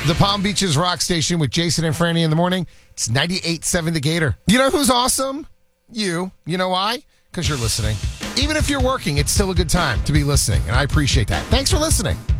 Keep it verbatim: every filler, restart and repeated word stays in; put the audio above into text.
The Palm Beaches Rock Station with Jason and Franny in the morning. It's ninety-eight point seven The Gator. You know who's awesome? You. You know why? Because you're listening. Even if you're working, it's still a good time to be listening, and I appreciate that. Thanks for listening.